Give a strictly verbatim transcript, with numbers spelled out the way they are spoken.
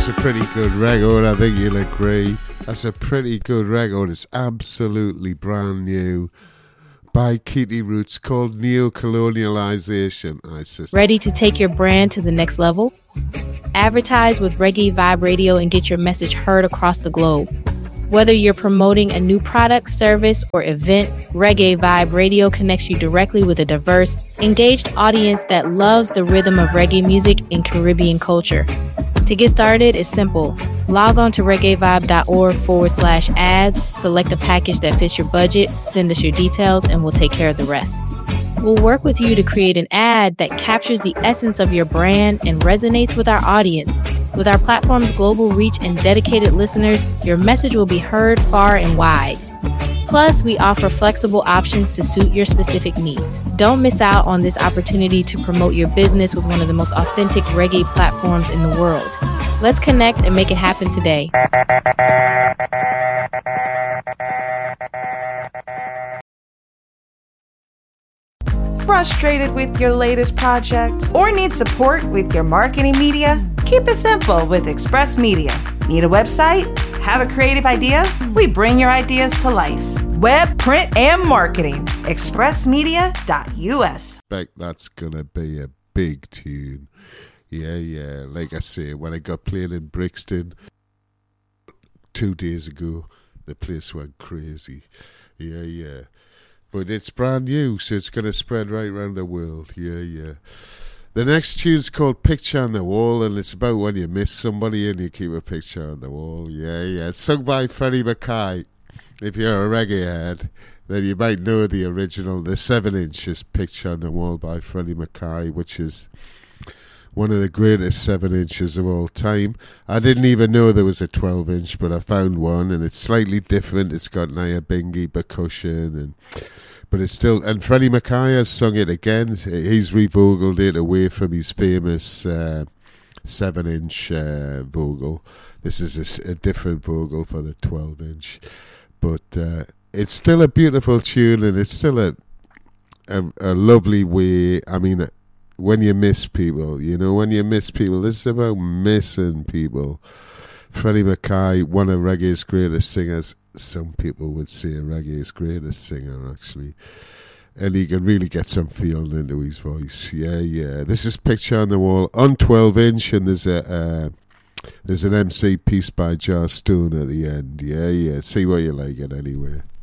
That's a pretty good record, I think you'll agree. That's a pretty good record. It's absolutely brand new by Keely Roots, called Neocolonialization, I suspect. Ready to take your brand to the next level? Advertise with Reggae Vibe Radio and get your message heard across the globe. Whether you're promoting a new product, service, or event, Reggae Vibe Radio connects you directly with a diverse, engaged audience that loves the rhythm of reggae music and Caribbean culture. To get started, it's simple. Log on to reggaevibe.org forward slash ads, select a package that fits your budget, send us your details, and we'll take care of the rest. We'll work with you to create an ad that captures the essence of your brand and resonates with our audience. With our platform's global reach and dedicated listeners, your message will be heard far and wide. Plus, we offer flexible options to suit your specific needs. Don't miss out on this opportunity to promote your business with one of the most authentic reggae platforms in the world. Let's connect and make it happen today. Frustrated with your latest project or need support with your marketing media? Keep it simple with Express Media. Need a website? Have a creative idea? We bring your ideas to life. Web, print, and marketing. express media dot u s. That's gonna be a big tune. Yeah, yeah. Like I say, when I got playing in Brixton two days ago, the place went crazy. Yeah, yeah. But it's brand new, so it's going to spread right around the world. Yeah, yeah. The next tune's called Picture on the Wall, and it's about when you miss somebody and you keep a picture on the wall. Yeah, yeah. It's sung by Freddie Mackay. If you're a reggae head, then you might know the original, the seven inches Picture on the Wall by Freddie Mackay, which is one of the greatest seven inches of all time. I didn't even know there was a twelve inch, but I found one, and it's slightly different. It's got Nyabinghi percussion, and but it's still. And Freddie Mackay has sung it again. He's revogled it away from his famous uh, seven inch uh, vocal. This is a, a different vocal for the twelve inch, but uh, it's still a beautiful tune, and it's still a a, a lovely way. I mean, when you miss people, you know, when you miss people, this is about missing people. Freddie Mackay, one of reggae's greatest singers. Some people would say reggae's greatest singer, actually. And he can really get some feeling into his voice. Yeah, yeah. This is Picture on the Wall on twelve inch, and there's a uh, there's an M C piece by Jar Stone at the end. Yeah, yeah. See what you like it anyway.